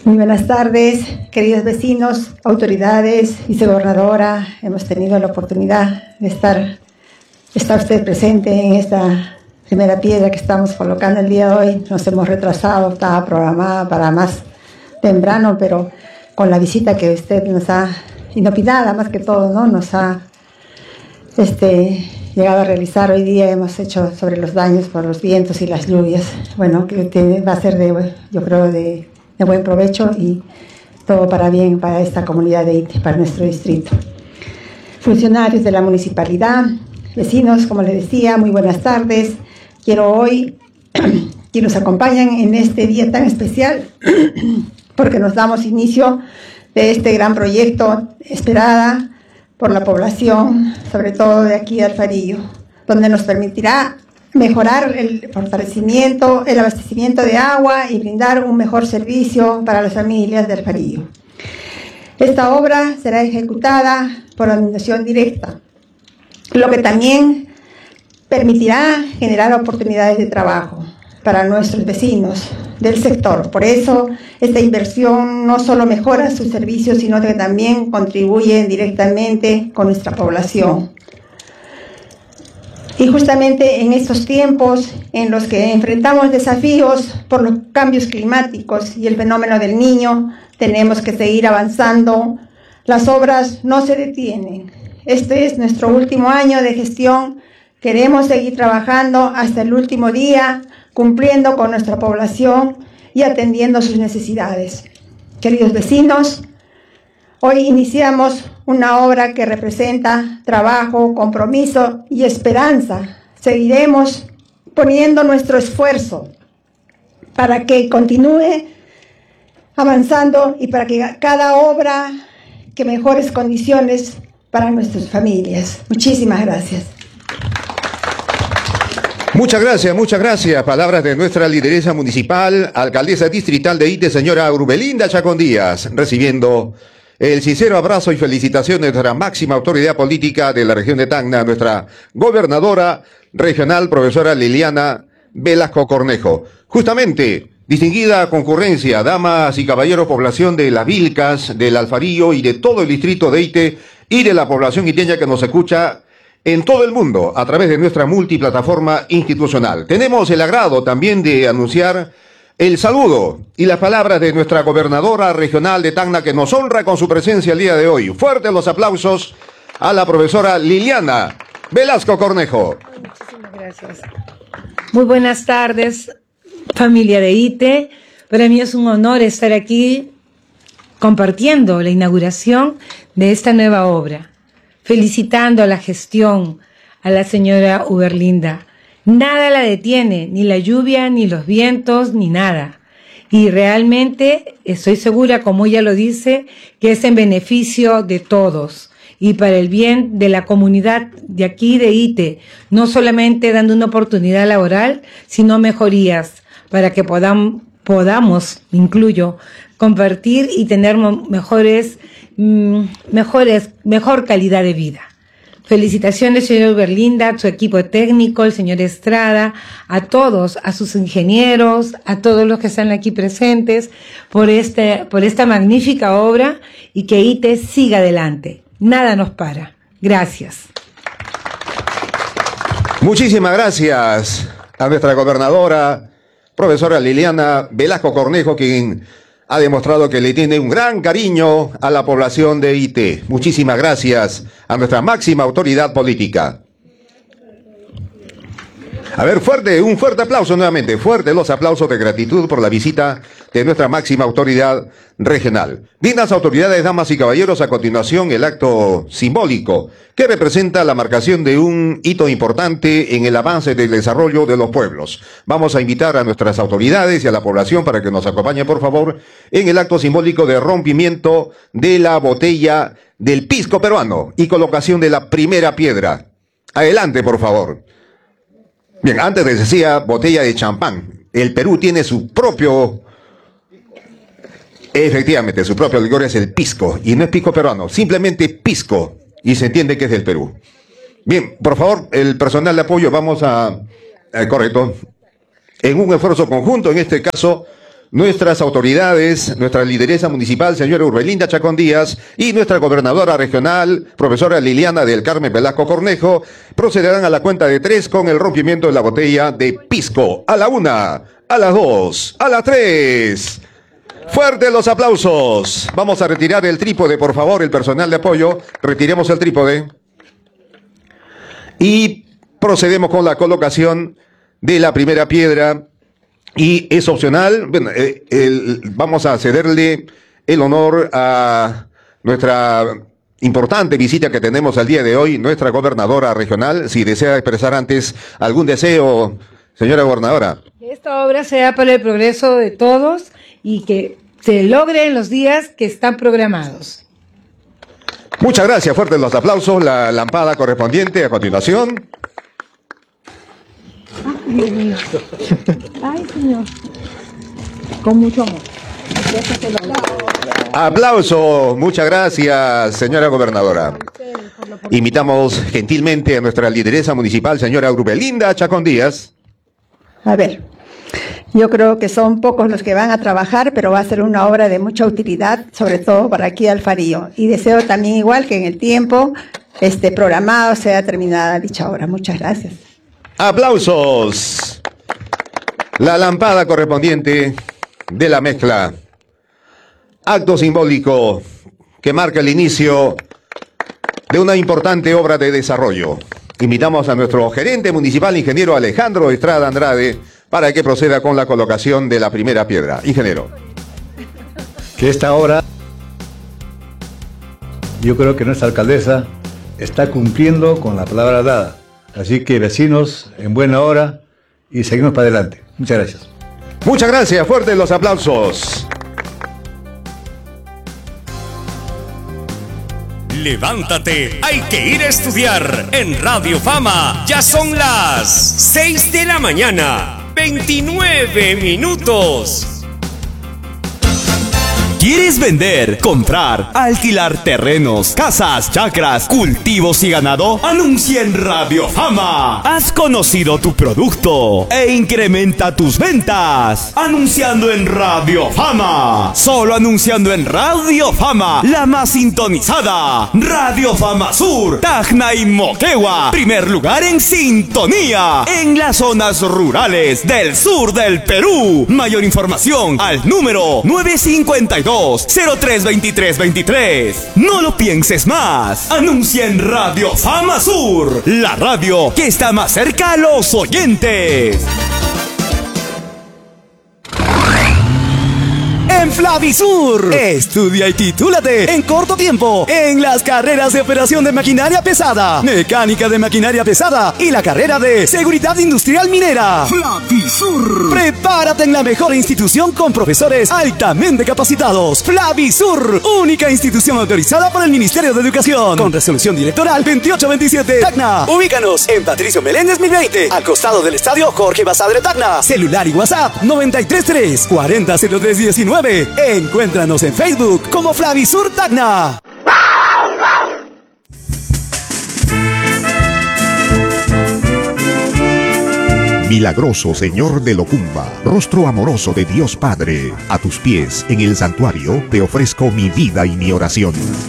Muy buenas tardes, queridos vecinos, autoridades, vicegobernadora. Hemos tenido la oportunidad de está usted presente en esta primera piedra que estamos colocando el día de hoy. Nos hemos retrasado, estaba programada para más temprano, pero con la visita que usted nos ha, inopinada más que todo, ¿no? Nos ha llegado a realizar hoy día. Hemos hecho sobre los daños por los vientos y las lluvias. Bueno, que va a ser yo creo de buen provecho y todo para bien para esta comunidad de Ite, para nuestro distrito. Funcionarios de la municipalidad, vecinos, como les decía, muy buenas tardes. Quiero hoy que nos acompañan en este día tan especial porque nos damos inicio de este gran proyecto esperada por la población, sobre todo de aquí de Alfarillo, donde nos permitirá mejorar el fortalecimiento, el abastecimiento de agua y brindar un mejor servicio para las familias de Alfarillo. Esta obra será ejecutada por administración directa, lo que también permitirá generar oportunidades de trabajo para nuestros vecinos del sector. Por eso, esta inversión no solo mejora sus servicios, sino que también contribuye directamente con nuestra población. Y justamente en estos tiempos en los que enfrentamos desafíos por los cambios climáticos y el fenómeno del Niño, tenemos que seguir avanzando. Las obras no se detienen. Este es nuestro último año de gestión. Queremos seguir trabajando hasta el último día, cumpliendo con nuestra población y atendiendo sus necesidades. Queridos vecinos, hoy iniciamos una obra que representa trabajo, compromiso y esperanza. Seguiremos poniendo nuestro esfuerzo para que continúe avanzando y para que cada obra que mejores condiciones para nuestras familias. Muchísimas gracias. Muchas gracias. Palabras de nuestra lideresa municipal, alcaldesa distrital de Ite, señora Urbelinda Chacón Díaz, recibiendo el sincero abrazo y felicitaciones de nuestra máxima autoridad política de la región de Tacna, nuestra gobernadora regional, profesora Liliana Velasco Cornejo. Justamente, distinguida concurrencia, damas y caballeros, población de Las Vilcas, del Alfarillo y de todo el distrito de Ite y de la población iteña que nos escucha en todo el mundo a través de nuestra multiplataforma institucional. Tenemos el agrado también de anunciar el saludo y las palabras de nuestra gobernadora regional de Tacna, que nos honra con su presencia el día de hoy. Fuertes los aplausos a la profesora Liliana Velasco Cornejo. Muchísimas gracias. Muy buenas tardes, familia de Ite. Para mí es un honor estar aquí compartiendo la inauguración de esta nueva obra, felicitando a la gestión, a la señora Urbelinda. Nada la detiene, ni la lluvia, ni los vientos, ni nada. Y realmente estoy segura, como ella lo dice, que es en beneficio de todos y para el bien de la comunidad de aquí de Ite, no solamente dando una oportunidad laboral, sino mejorías para que podamos, incluyo, compartir y tener mejor calidad de vida. Felicitaciones, señora Urbelinda, a su equipo técnico, el señor Estrada, a todos, a sus ingenieros, a todos los que están aquí presentes por esta magnífica obra y que Ite siga adelante. Nada nos para. Gracias. Muchísimas gracias a nuestra gobernadora, profesora Liliana Velasco Cornejo, quien ha demostrado que le tiene un gran cariño a la población de Ite. Muchísimas gracias a nuestra máxima autoridad política. A ver, un fuerte aplauso nuevamente, fuertes los aplausos de gratitud por la visita de nuestra máxima autoridad regional. Bien, las autoridades, damas y caballeros, a continuación el acto simbólico que representa la marcación de un hito importante en el avance del desarrollo de los pueblos. Vamos a invitar a nuestras autoridades y a la población para que nos acompañen, por favor, en el acto simbólico de rompimiento de la botella del pisco peruano y colocación de la primera piedra. Adelante, por favor. Bien, antes les decía botella de champán. El Perú tiene su propio, efectivamente, su propio licor, es el pisco, y no es pisco peruano, simplemente pisco, y se entiende que es del Perú. Bien, por favor, el personal de apoyo, vamos a, correcto, en un esfuerzo conjunto, en este caso, nuestras autoridades, nuestra lideresa municipal, señora Urbelinda Chacón Díaz, y nuestra gobernadora regional, profesora Liliana del Carmen Velasco Cornejo, procederán a la cuenta de 3 con el rompimiento de la botella de pisco. A la 1, a las 2, a las 3. Fuertes los aplausos. Vamos a retirar el trípode, por favor, el personal de apoyo. Retiremos el trípode. Y procedemos con la colocación de la primera piedra. Y es opcional. Bueno, vamos a cederle el honor a nuestra importante visita que tenemos al día de hoy, nuestra gobernadora regional. Si desea expresar antes algún deseo, señora gobernadora. Que esta obra sea para el progreso de todos y que se logre en los días que están programados. Muchas gracias, fuertes los aplausos. La lampada correspondiente a continuación. Ay, Dios mío. Ay, señor. Con mucho amor. Aplauso. Muchas gracias, señora gobernadora. Invitamos gentilmente a nuestra lideresa municipal, señora Urbelinda Chacón Díaz. A ver, yo creo que son pocos los que van a trabajar, pero va a ser una obra de mucha utilidad, sobre todo para aquí Alfarillo. Y deseo también, igual que en el tiempo programado, sea terminada dicha obra. Muchas gracias. Aplausos. La lampada correspondiente de la mezcla. Acto simbólico que marca el inicio de una importante obra de desarrollo. Invitamos a nuestro gerente municipal, ingeniero Alejandro Estrada Andrade, para que proceda con la colocación de la primera piedra. Ingeniero. Que esta obra, yo creo que nuestra alcaldesa está cumpliendo con la palabra dada. Así que vecinos, en buena hora y seguimos para adelante. Muchas gracias. Muchas gracias, fuertes los aplausos. Levántate, hay que ir a estudiar. En Radio Fama ya son las 6 de la mañana, 29 minutos. ¿Quieres vender, comprar, alquilar terrenos, casas, chacras, cultivos y ganado? Anuncia en Radio Fama. Has conocido tu producto e incrementa tus ventas. Anunciando en Radio Fama. Solo anunciando en Radio Fama, la más sintonizada. Radio Fama Sur, Tacna y Moquegua. Primer lugar en sintonía en las zonas rurales del sur del Perú. Mayor información al número 952-032323. No lo pienses más. Anuncia en Radio Fama Sur, la radio que está más cerca a los oyentes. En Flavisur, estudia y titúlate en corto tiempo en las carreras de operación de maquinaria pesada, mecánica de maquinaria pesada y la carrera de seguridad industrial minera. Flavisur. Prepárate en la mejor institución con profesores altamente capacitados. Flavisur, única institución autorizada por el Ministerio de Educación, con resolución directoral 2827 Tacna. Ubícanos en Patricio Meléndez 1020, al costado del estadio Jorge Basadre Tacna. Celular y WhatsApp 933 400319. Encuéntranos en Facebook como Flavisur Tacna. Milagroso Señor de Locumba, rostro amoroso de Dios Padre, a tus pies en el santuario te ofrezco mi vida y mi oración.